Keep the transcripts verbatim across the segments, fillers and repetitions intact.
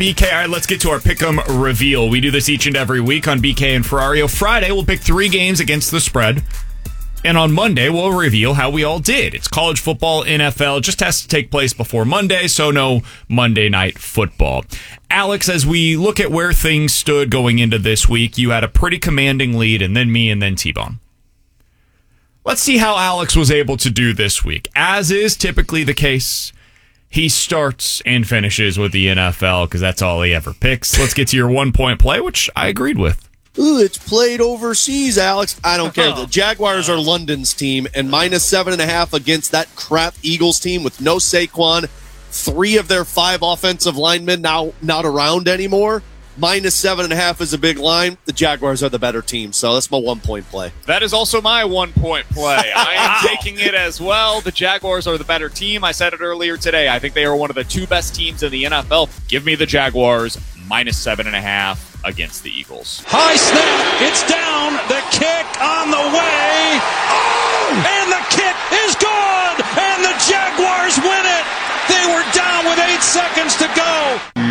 B K, all right, let's get to our Pick'em reveal. We do this each and every week on B K and Ferrario. Friday, we'll pick three games against the spread. And on Monday, we'll reveal how we all did. It's college football, N F L. Just has to take place before Monday, so no Monday night football. Alex, as we look at where things stood going into this week, you had a pretty commanding lead, and then me, and then T-Bone. Let's see how Alex was able to do this week. As is typically the case, he starts and finishes with the N F L because that's all he ever picks. Let's get to your one-point play, which I agreed with. Ooh, it's played overseas, Alex. I don't care. The Jaguars are London's team, and minus seven and a half against that crap Eagles team with no Saquon. Three of their five offensive linemen now not around anymore. Minus seven and a half is a big line. The Jaguars are the better team, so that's my one-point play. That is also my one-point play. I am taking it as well. The Jaguars are the better team. I said it earlier today. I think they are one of the two best teams in the N F L. Give me the Jaguars minus seven and a half against the Eagles. High snap. It's down. The kick on the way. Oh! And the kick is good. And the Jaguars win it. They were down with eight seconds to go.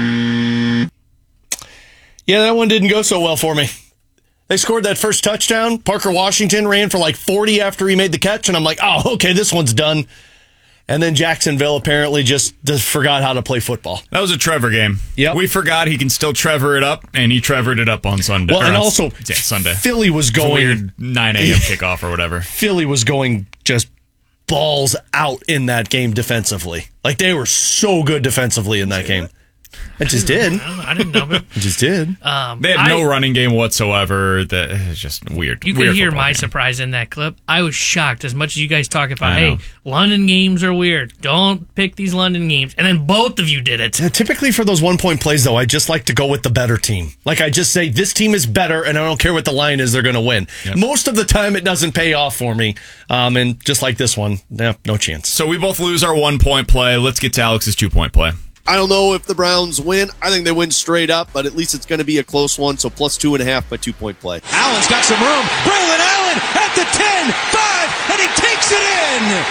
Yeah, that one didn't go so well for me. They scored that first touchdown. Parker Washington ran for like forty after he made the catch, and I'm like, oh, okay, this one's done. And then Jacksonville apparently just, just forgot how to play football. That was a Trevor game. Yep. We forgot he can still Trevor it up, and he Trevored it up on Sunday. Well, and on, also, yeah, Sunday. Philly was going... weird nine a.m. kickoff or whatever. Philly was going just balls out in that game defensively. Like, they were so good defensively in that game. It just did. I didn't know. It just did. Um, they had I, no running game whatsoever. That is just weird. You weird could hear my game. surprise in that clip. I was shocked as much as you guys talk about, hey, London games are weird. Don't pick these London games. And then both of you did it. Yeah, typically for those one-point plays, though, I just like to go with the better team. Like, I just say, this team is better, and I don't care what the line is, they're going to win. Yep. Most of the time, it doesn't pay off for me. Um, and just like this one, yeah, no chance. So we both lose our one-point play. Let's get to Alex's two-point play. I don't know if the Browns win. I think they win straight up, but at least it's going to be a close one. So plus two and a half, my two-point play. Allen's got some room. Braylon Allen at the ten, five, and he takes it in.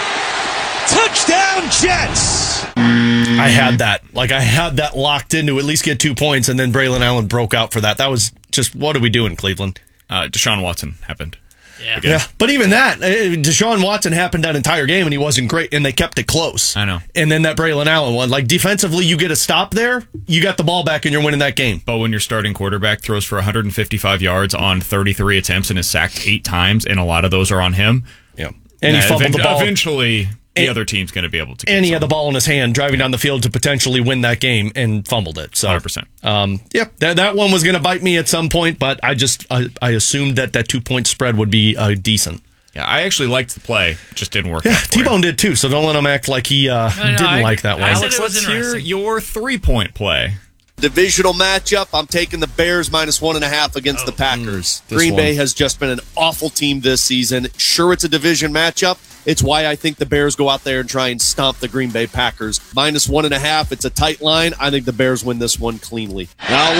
Touchdown, Jets. I had that. Like, I had that locked in to at least get two points, and then Braylon Allen broke out for that. That was just, what are we doing, Cleveland? Uh, Deshaun Watson happened. Yeah. yeah, but even that, Deshaun Watson happened that entire game, and he wasn't great, and they kept it close. I know. And then that Braylon Allen one, like defensively, you get a stop there, you got the ball back, and you're winning that game. But when your starting quarterback throws for one hundred fifty-five yards on thirty-three attempts and is sacked eight times, and a lot of those are on him. Yeah, and he fumbled event- the ball. Eventually, the and, other team's going to be able to get And he some. had the ball in his hand, driving down the field to potentially win that game, and fumbled it. So, one hundred percent. Um, yeah, that, that one was going to bite me at some point, but I just I, I assumed that that two-point spread would be uh, decent. Yeah, I actually liked the play. It just didn't work. Yeah, out for T-Bone him. did too, so don't let him act like he uh, No, no, didn't I- like that one. I said Alex, it was let's hear interesting. your three-point play. Divisional matchup, I'm taking the Bears minus one and a half against the Packers. this Green one. Bay has just been an awful team this season. Sure, it's a division matchup. It's why I think the Bears go out there and try and stomp the Green Bay Packers. Minus one and a half, it's a tight line. I think the Bears win this one cleanly. Now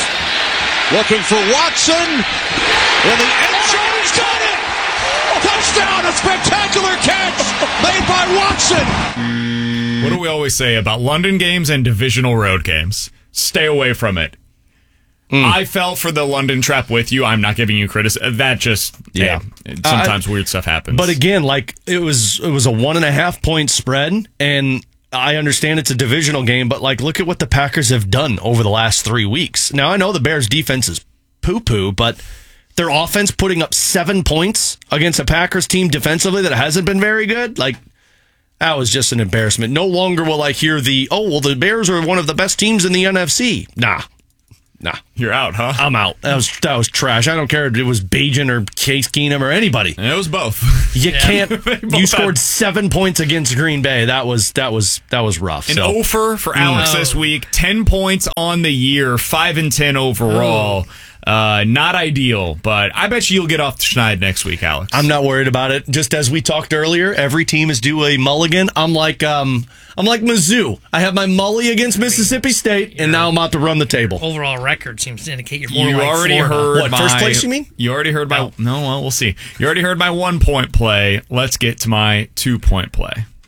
Love looking for Watson. In the end zone, he's got it! Touchdown, a spectacular catch made by Watson. What do we always say about London games and divisional road games? Stay away from it. Mm. I fell for the London trap with you. I'm not giving you criticism. That just, yeah. Hey, sometimes uh, weird stuff happens. But again, like it was, it was a one and a half point spread, and I understand it's a divisional game, but like, look at what the Packers have done over the last three weeks. Now I know the Bears' defense is poo poo, but their offense putting up seven points against a Packers team defensively that hasn't been very good, like. That was just an embarrassment. No longer will I hear the, oh, well, the Bears are one of the best teams in the N F C. Nah. Nah. You're out, huh? I'm out. That was that was trash. I don't care if it was Bajan or Case Keenum or anybody. It was both. You Yeah. can't. You scored had... seven points against Green Bay. That was that was that was rough. An so. offer for Alex No. this week. Ten points on the year. Five and ten overall. Oh. Uh, not ideal, but I bet you you'll get off the schneid next week, Alex. I'm not worried about it. Just as we talked earlier, every team is due a mulligan. I'm like um, I'm like Mizzou. I have my mully against Mississippi State, and now I'm about to run the table. Overall record seems to indicate you're more You like already Florida. heard What, my, first place, you mean? You already heard my... No. No, well, we'll see. You already heard my one-point play. Let's get to my two-point play.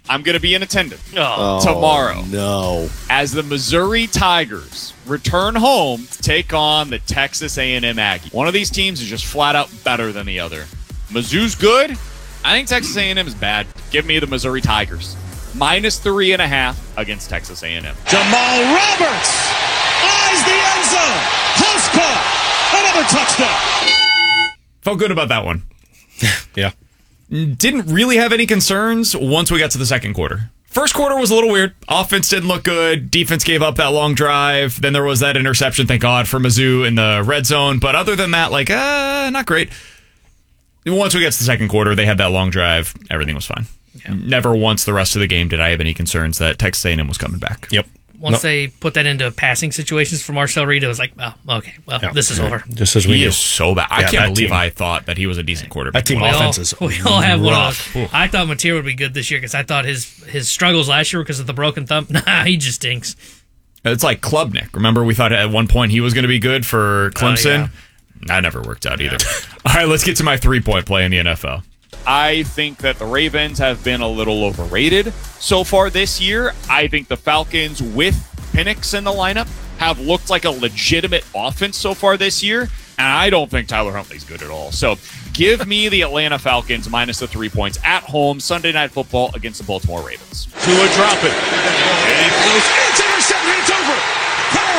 I'm going to be in attendance Oh. tomorrow No. as the Missouri Tigers return home to take on the Texas A and M Aggies. One of these teams is just flat out better than the other. Mizzou's good. I think Texas A and M is bad. Give me the Missouri Tigers. Minus three and a half against Texas A and M. Jamal Roberts eyes the end zone. House call. Another touchdown. Felt good about that one. Yeah. Didn't really have any concerns once we got to the second quarter. First quarter was a little weird. Offense didn't look good. Defense gave up that long drive. Then there was that interception, thank God, for Mizzou in the red zone. But other than that, like, uh, not great. Once we got to the second quarter, they had that long drive. Everything was fine. Yeah. Never once the rest of the game did I have any concerns that Texas A and M was coming back. Yep. Once No. they put that into passing situations for Marcel Reed, it was like, oh, okay, well, Yeah. this is Yeah. over. Just as we He knew. is so bad. I Yeah, can't that believe team- I thought that he was a decent quarterback. That team We all, offense is we all have one of rough. those. I thought Mateer would be good this year because I thought his his struggles last year because of the broken thumb. Nah, he just stinks. It's like Klubnik. Remember, we thought at one point he was going to be good for Clemson? That never worked out either. All right, let's get to my three-point play in the N F L. I think that the Ravens have been a little overrated so far this year. I think the Falcons, with Penix in the lineup, have looked like a legitimate offense so far this year, and I don't think Tyler Huntley's good at all. So give me the Atlanta Falcons minus the three points at home Sunday Night Football against the Baltimore Ravens. Tua drop it. And he throws. It's intercepted. It's over. Kyle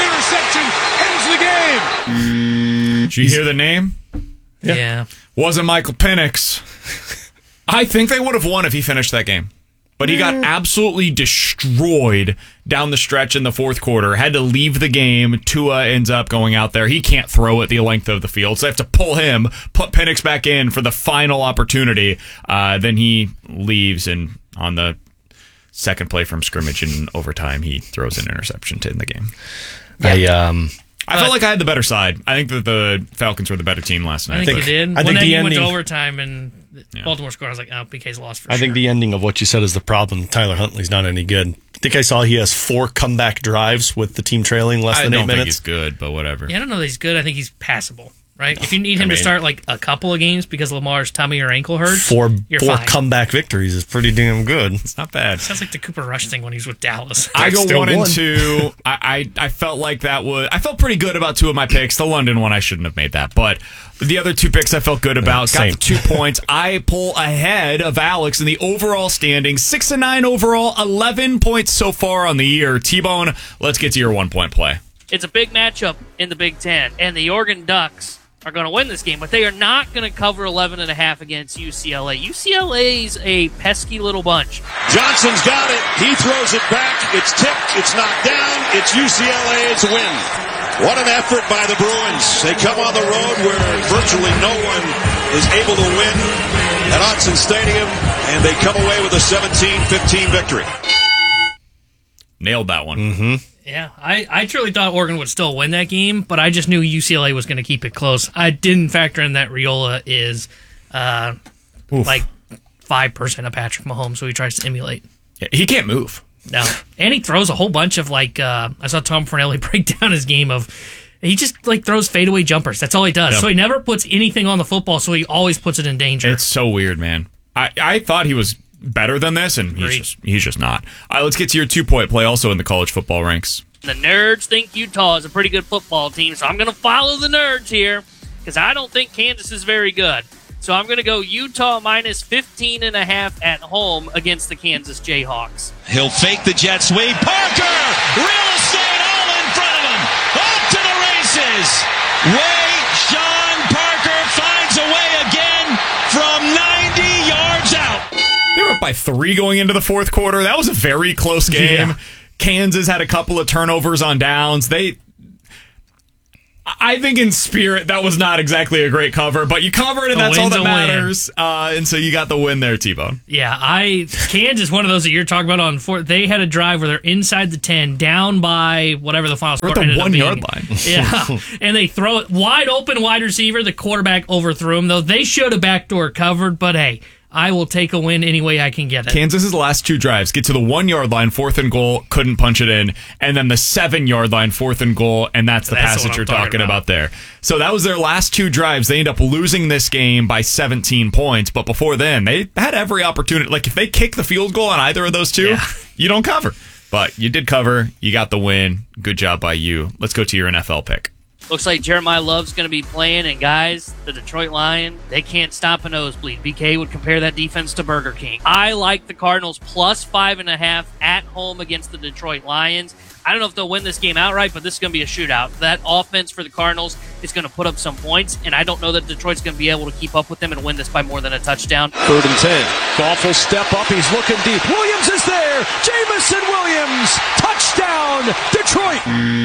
Hamilton interception ends the game. Did you hear the name? Yeah. yeah. Wasn't Michael Penix. I think they would have won if he finished that game. But he got absolutely destroyed down the stretch in the fourth quarter. Had to leave the game. Tua ends up going out there. He can't throw it the length of the field. So they have to pull him, put Penix back in for the final opportunity. Uh, then he leaves, and on the second play from scrimmage in overtime, he throws an interception to end the game. I um I felt like I had the better side. I think that the Falcons were the better team last night. I think, think- you did. I when think that the game went to ending- overtime and Baltimore scored, I was like, oh, B K's lost for I sure. think the ending of what you said is the problem. Tyler Huntley's not any good. I think I saw he has four comeback drives with the team trailing less I than don't eight think minutes. he's good, but whatever. Yeah, I don't know that he's good. I think he's passable, right? If you need him I to mean- start like a couple of games because Lamar's tummy or ankle hurts, Four you're four fine. comeback victories is pretty damn good. It's not bad. Sounds like the Cooper Rush thing when he's with Dallas. I go Still one and won. two. I, I I felt like that was. I felt pretty good about two of my picks. The London one, I shouldn't have made that, but the other two picks I felt good about. Same. Got the two points. I pull ahead of Alex in the overall standings. Six and nine overall. Eleven points so far on the year. T-Bone, let's get to your one point play. It's a big matchup in the Big Ten, and the Oregon Ducks are going to win this game, but they are not going to cover eleven and a half against U C L A. U C L A's a pesky little bunch. Johnson's got it. He throws it back. It's tipped. It's knocked down. It's U C L A. It's a win. What an effort by the Bruins. They come on the road where virtually no one is able to win at Autzen Stadium, and they come away with a seventeen fifteen victory. Nailed that one. Mm-hmm. Yeah, I, I truly thought Oregon would still win that game, but I just knew U C L A was going to keep it close. I didn't factor in that Riola is uh, like five percent of Patrick Mahomes, so he tries to emulate. Yeah, he can't move. No. And he throws a whole bunch of, like, uh, I saw Tom Fornelli break down his game of, he just, like, throws fadeaway jumpers. That's all he does. Yep. So he never puts anything on the football, so he always puts it in danger. It's so weird, man. I, I thought he was better than this, and he's Agreed. just he's just not. All right, let's get to your two point play also in the college football ranks. The nerds think Utah is a pretty good football team, so I'm going to follow the nerds here because I don't think Kansas is very good. So I'm going to go Utah minus fifteen and a half at home against the Kansas Jayhawks. He'll fake the jet sweep. Parker! Real estate all in front of him. Off to the races. Way Sean Parker finds a way again from ninety yards out. They were up by three going into the fourth quarter. That was a very close game. Yeah. Kansas had a couple of turnovers on downs. They, I think in spirit, that was not exactly a great cover, but you covered, and A that's all win's that a win. matters. Uh, and so you got the win there, T-Bone. Yeah, I Kansas, one of those that you're talking about on four. They had a drive where they're inside the ten, down by whatever the final score We're at the ended up one being. yard line. Yeah, and they throw it wide open, wide receiver. The quarterback overthrew him. Though they should have backdoor covered, but hey, I will take a win any way I can get it. Kansas's last two drives get to the one-yard line, fourth and goal, couldn't punch it in, and then the seven-yard line, fourth and goal, and that's the That's passage what I'm you're talking talking about. about there. So that was their last two drives. They end up losing this game by seventeen points, but before then, they had every opportunity. Like, if they kick the field goal on either of those two, Yeah. you don't cover. But you did cover. You got the win. Good job by you. Let's go to your N F L pick. Looks like Jeremiah Love's going to be playing, and guys, the Detroit Lions, they can't stop a nosebleed. B K would compare that defense to Burger King. I like the Cardinals plus five and a half at home against the Detroit Lions. I don't know if they'll win this game outright, but this is going to be a shootout. That offense for the Cardinals is going to put up some points, and I don't know that Detroit's going to be able to keep up with them and win this by more than a touchdown. Third and ten. Goff will step up. He's looking deep. Williams is there. Jamison Williams. Touchdown, Detroit.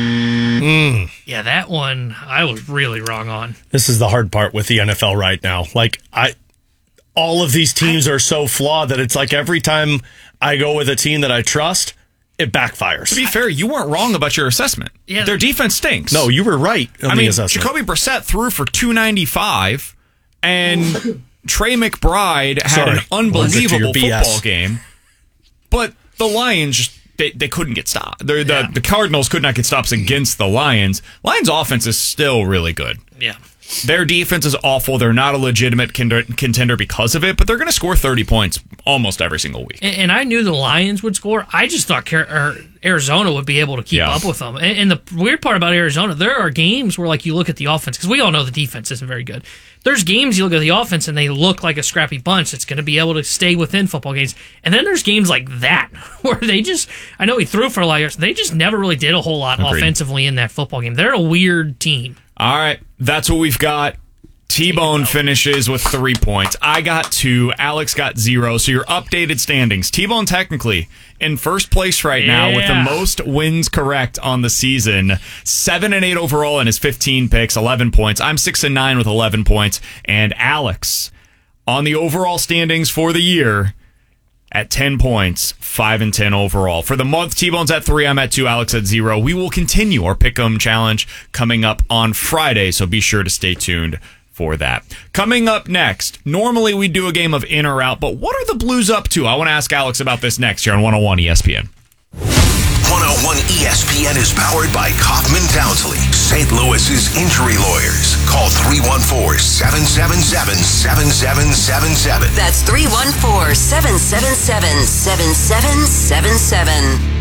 Mm. Yeah, that one I was really wrong on. This is the hard part with the N F L right now. Like, I, all of these teams are so flawed that it's like every time I go with a team that I trust, it backfires. To be fair, you weren't wrong about your assessment. Yeah. Their defense stinks. No, you were right on I the mean, assessment. Jacoby Brissett threw for two ninety-five, and Trey McBride had Sorry. an unbelievable Listen to your B S. football game. But the Lions, just, they, they couldn't get stopped. The, Yeah. the Cardinals could not get stops against the Lions. Lions' offense is still really good. Yeah. Their defense is awful. They're not a legitimate contender because of it, but they're going to score thirty points almost every single week. And, and I knew the Lions would score. I just thought Car- or Arizona would be able to keep Yeah. up with them. And, and the weird part about Arizona, there are games where, like, you look at the offense, because we all know the defense isn't very good. There's games you look at the offense and they look like a scrappy bunch that's going to be able to stay within football games. And then there's games like that where they just, I know he threw for a lot of years, they just never really did a whole lot Agreed. offensively in that football game. They're a weird team. All right, that's what we've got. T-Bone finishes with three points. I got two. Alex got zero. So your updated standings. T-Bone technically in first place right now with the Yeah. most wins correct on the season. Seven and eight overall in his fifteen picks, eleven points. I'm six and nine with eleven points. And Alex on the overall standings for the year at ten points, five and ten overall. For the month, T-Bone's at three, I'm at two, Alex at zero. We will continue our Pick'em Challenge coming up on Friday, so be sure to stay tuned for that. Coming up next, normally we do a game of in or out, but what are the Blues up to? I want to ask Alex about this next here on one oh one E S P N. one oh one E S P N is powered by Kaufman Townsley, Saint Louis's injury lawyers. Call three one four, seven seven seven, seven seven seven seven. That's three one four, seven seven seven, seven seven seven seven.